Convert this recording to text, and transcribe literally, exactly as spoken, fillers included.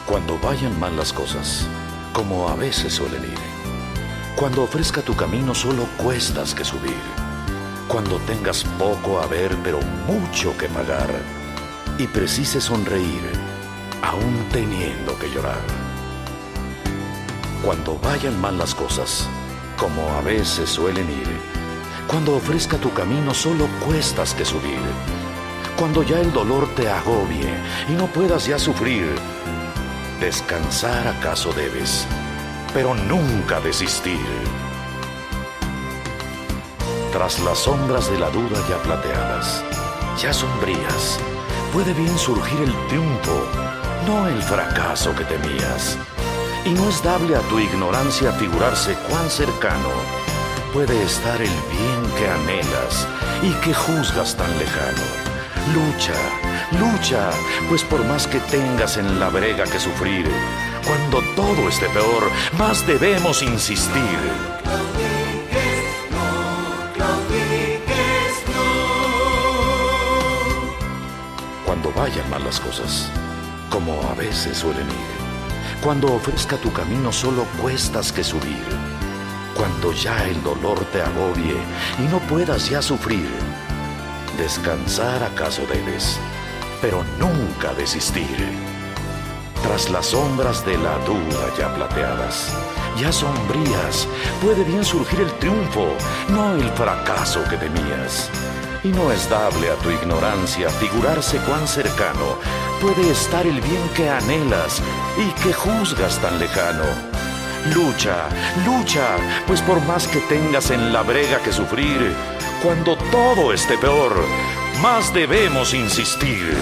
Cuando vayan mal las cosas, como a veces suelen ir. Cuando ofrezca tu camino solo cuestas que subir. Cuando tengas poco a ver pero mucho que pagar. Y precises sonreír, aún teniendo que llorar. Cuando vayan mal las cosas, como a veces suelen ir. Cuando ofrezca tu camino solo cuestas que subir. Cuando ya el dolor te agobie y no puedas ya sufrir. Descansar acaso debes, pero nunca desistir. Tras las sombras de la duda ya plateadas, ya sombrías, puede bien surgir el triunfo, no el fracaso que temías. Y no es dable a tu ignorancia figurarse cuán cercano puede estar el bien que anhelas y que juzgas tan lejano. Lucha, lucha, pues por más que tengas en la brega que sufrir, cuando todo esté peor, más debemos insistir. Claudiques, no, claudiques, no. Cuando vayan mal las cosas, como a veces suelen ir. Cuando ofrezca tu camino solo cuestas que subir. Cuando ya el dolor te agobie y no puedas ya sufrir. Descansar acaso debes, pero nunca desistir. Tras las sombras de la duda ya plateadas, ya sombrías, puede bien surgir el triunfo, no el fracaso que temías. Y no es dable a tu ignorancia figurarse cuán cercano puede estar el bien que anhelas y que juzgas tan lejano. Lucha, lucha, pues por más que tengas en la brega que sufrir, cuando todo esté peor, más debemos insistir.